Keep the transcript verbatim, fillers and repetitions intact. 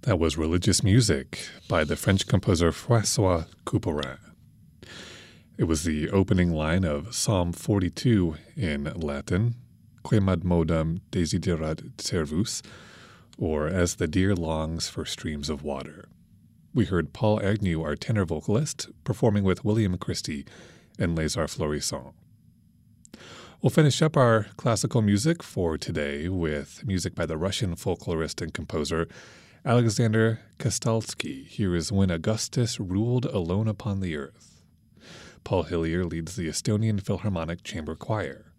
That was Religious Music by the French composer François Couperin. It was the opening line of Psalm forty-two in Latin, Quemadmodum desiderat cervus, or As the Deer Longs for Streams of Water. We heard Paul Agnew, our tenor vocalist, performing with William Christie and Les Arts Florissants. We'll finish up our classical music for today with music by the Russian folklorist and composer Alexander Kostalsky. Here is When Augustus Ruled Alone Upon the Earth. Paul Hillier leads the Estonian Philharmonic Chamber Choir.